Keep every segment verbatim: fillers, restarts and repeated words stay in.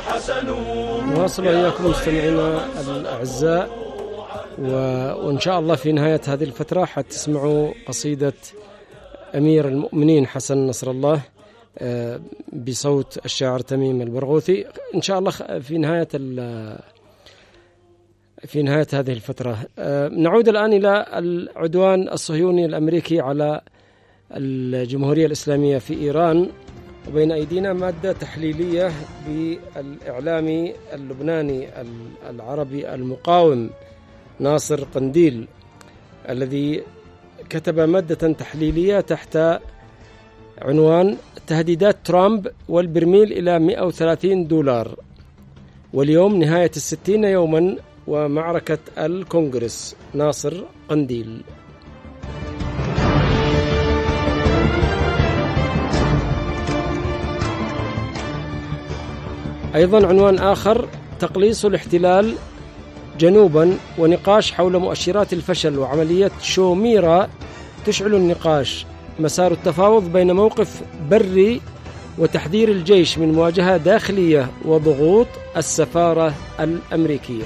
نواصل إياكم مستمعينا الأعزاء، وإن شاء الله في نهاية هذه الفترة حتسمعوا قصيدة أمير المؤمنين حسن نصر الله بصوت الشاعر تميم البرغوثي إن شاء الله في نهاية في نهاية هذه الفترة. نعود الآن إلى العدوان الصهيوني الأمريكي على الجمهورية الإسلامية في إيران، وبين أيدينا مادة تحليلية بالإعلامي اللبناني العربي المقاوم ناصر قنديل، الذي كتب مادة تحليلية تحت عنوان تهديدات ترامب والبرميل إلى مئة وثلاثين دولار، واليوم نهاية الستين يوما ومعركة الكونغرس. ناصر قنديل. أيضا عنوان آخر تقليص الاحتلال جنوبا ونقاش حول مؤشرات الفشل، وعملية شوميرا تشعل النقاش، مسار التفاوض بين موقف بري وتحذير الجيش من مواجهة داخلية وضغوط السفارة الأمريكية.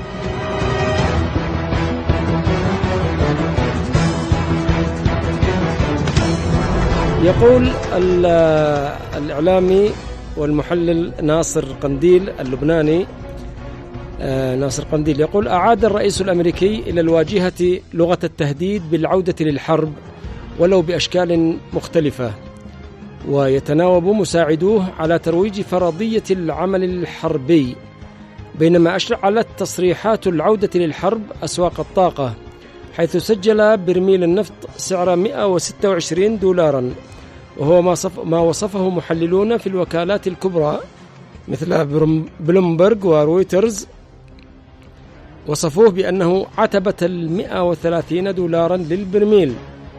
يقول الإعلامي والمحلل ناصر قنديل اللبناني آه ناصر قنديل يقول: أعاد الرئيس الأمريكي إلى الواجهة لغة التهديد بالعودة للحرب ولو بأشكال مختلفة، ويتناوب مساعدوه على ترويج فرضية العمل الحربي، بينما أشعلت تصريحات العودة للحرب أسواق الطاقة، حيث سجل برميل النفط سعر مئة وستة وعشرين دولاراً، وهو ما, صف ما وصفه محللون في الوكالات الكبرى مثل بلومبرغ ورويترز، وصفوه بأنه عتبة المئة وثلاثين دولاراً للبرميل.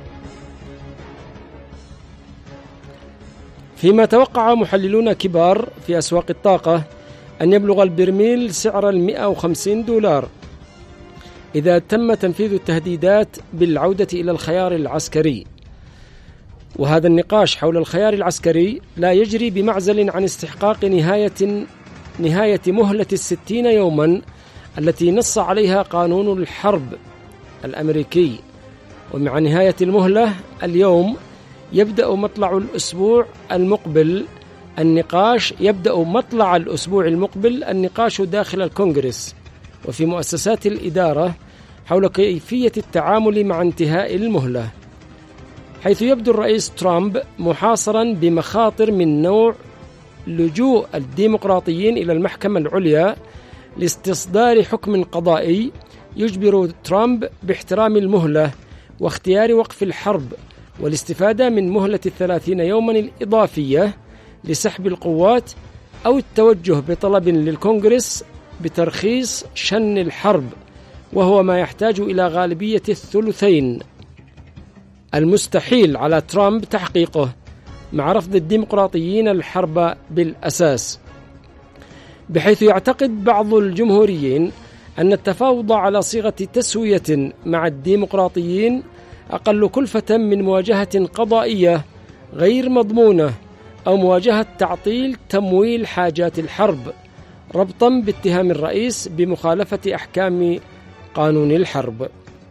فيما توقع محللون كبار في أسواق الطاقة أن يبلغ البرميل سعر المئة وخمسين دولار إذا تم تنفيذ التهديدات بالعودة إلى الخيار العسكري. وهذا النقاش حول الخيار العسكري لا يجري بمعزل عن استحقاق نهاية نهاية مهلة الستين يوما التي نص عليها قانون الحرب الأمريكي. ومع نهاية المهلة اليوم يبدأ مطلع الأسبوع المقبل النقاش يبدأ مطلع الأسبوع المقبل النقاش داخل الكونغرس وفي مؤسسات الإدارة حول كيفية التعامل مع انتهاء المهلة، حيث يبدو الرئيس ترامب محاصرا بمخاطر من نوع لجوء الديمقراطيين إلى المحكمة العليا لاستصدار حكم قضائي يجبر ترامب باحترام المهلة واختيار وقف الحرب والاستفادة من مهلة الثلاثين يوما الإضافية لسحب القوات، أو التوجه بطلب للكونغرس بترخيص شن الحرب، وهو ما يحتاج إلى غالبية الثلثين المستحيل على ترامب تحقيقه مع رفض الديمقراطيين الحرب بالأساس، بحيث يعتقد بعض الجمهوريين أن التفاوض على صيغة تسوية مع الديمقراطيين أقل كلفة من مواجهة قضائية غير مضمونة أو مواجهة تعطيل تمويل حاجات الحرب، ربطا باتهام الرئيس بمخالفة أحكام قانون الحرب.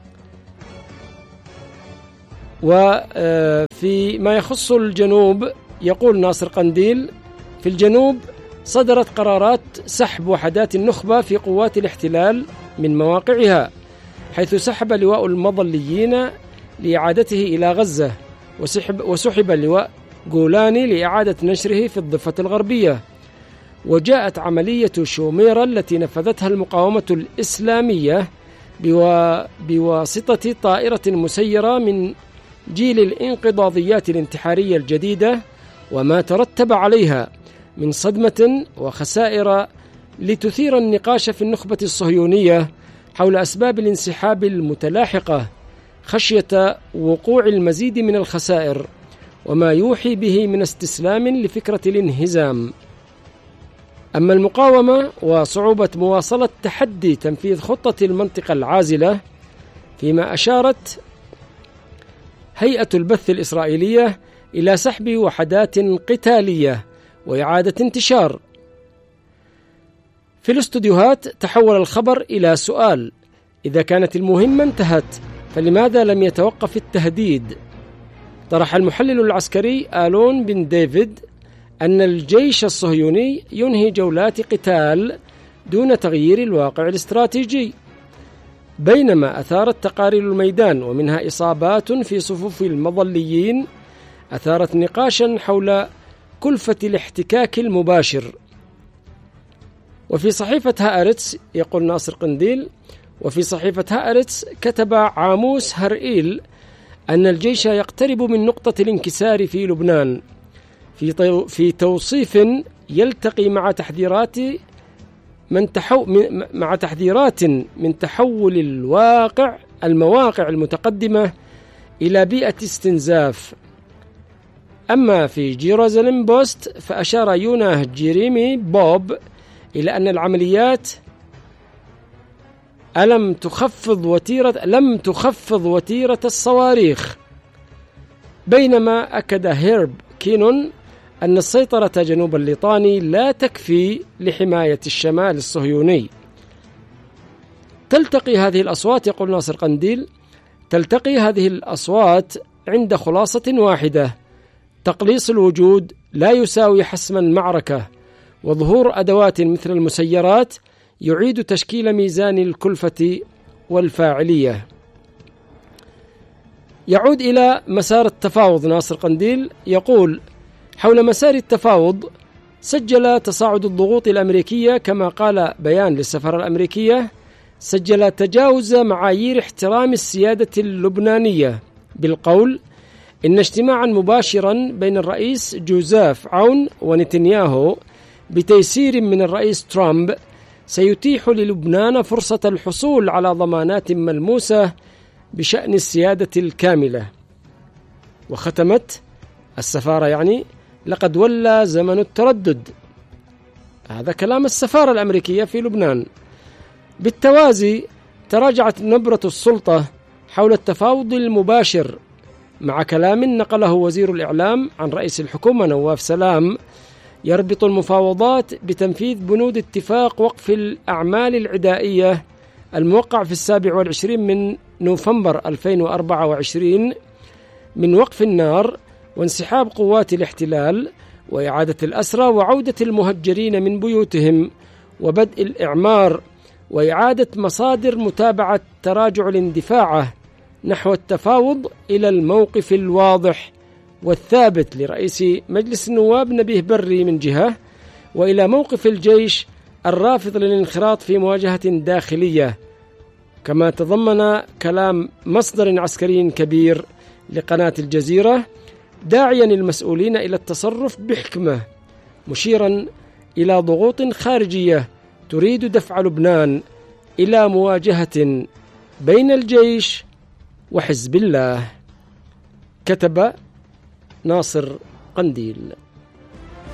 وفي ما يخص الجنوب يقول ناصر قنديل: في الجنوب صدرت قرارات سحب وحدات النخبة في قوات الاحتلال من مواقعها، حيث سحب لواء المظليين لإعادته إلى غزة، وسحب, وسحب لواء جولاني لإعادة نشره في الضفة الغربية. وجاءت عملية شوميرا التي نفذتها المقاومة الإسلامية بواسطة طائرة مسيرة من جيل الانقضاضيات الانتحارية الجديدة وما ترتب عليها من صدمة وخسائر، لتثير النقاش في النخبة الصهيونية حول أسباب الانسحاب المتلاحقة خشية وقوع المزيد من الخسائر، وما يوحي به من استسلام لفكرة الانهزام. أما المقاومة وصعوبة مواصلة تحدي تنفيذ خطة المنطقة العازلة، فيما أشارت هيئة البث الإسرائيلية إلى سحب وحدات قتالية وإعادة انتشار. في الاستوديوهات تحول الخبر إلى سؤال: إذا كانت المهمة انتهت فلماذا لم يتوقف التهديد؟ طرح المحلل العسكري آلون بن ديفيد أن الجيش الصهيوني ينهي جولات قتال دون تغيير الواقع الاستراتيجي، بينما أثارت تقارير الميدان ومنها إصابات في صفوف المظليين أثارت نقاشا حول كلفة الاحتكاك المباشر. وفي صحيفة هآرتس يقول ناصر قنديل: وفي صحيفة هآرتس كتب عاموس هرئيل أن الجيش يقترب من نقطة الانكسار في لبنان، في في توصيف يلتقي مع تحذيرات من تحو مع تحذيرات من تحول الواقع المواقع المتقدمة إلى بيئة استنزاف. أما في جيروزاليم بوست فأشار يوناه جيريمي بوب إلى أن العمليات ألم تخفض وتيرة لم تخفض وتيرة الصواريخ، بينما أكد هيرب كينون أن السيطرة جنوب الليطاني لا تكفي لحماية الشمال الصهيوني. تلتقي هذه الأصوات، يقول ناصر قنديل، تلتقي هذه الأصوات عند خلاصة واحدة: تقليص الوجود لا يساوي حسم المعركة، وظهور أدوات مثل المسيرات يعيد تشكيل ميزان الكلفة والفاعلية. يعود إلى مسار التفاوض ناصر قنديل، يقول: حول مسار التفاوض سجل تصاعد الضغوط الأمريكية، كما قال بيان للسفارة الأمريكية، سجل تجاوز معايير احترام السيادة اللبنانية، بالقول إن اجتماعا مباشرا بين الرئيس جوزيف عون ونتنياهو بتيسير من الرئيس ترامب سيتيح للبنان فرصة الحصول على ضمانات ملموسة بشأن السيادة الكاملة. وختمت السفارة يعني: لقد ولى زمن التردد. هذا كلام السفارة الأمريكية في لبنان. بالتوازي تراجعت نبرة السلطة حول التفاوض المباشر، مع كلام نقله وزير الإعلام عن رئيس الحكومة نواف سلام يربط المفاوضات بتنفيذ بنود اتفاق وقف الأعمال العدائية الموقع في السابع والعشرين من نوفمبر ألفين وأربعة وعشرين من وقف النار وانسحاب قوات الاحتلال وإعادة الأسرى وعودة المهجرين من بيوتهم وبدء الإعمار وإعادة مصادر متابعة تراجع الاندفاع نحو التفاوض إلى الموقف الواضح والثابت لرئيس مجلس النواب نبيه بري من جهة، وإلى موقف الجيش الرافض للانخراط في مواجهة داخلية، كما تضمن كلام مصدر عسكري كبير لقناة الجزيرة داعيا المسؤولين إلى التصرف بحكمة، مشيرا إلى ضغوط خارجية تريد دفع لبنان إلى مواجهة بين الجيش وحزب الله. كتب ناصر قنديل.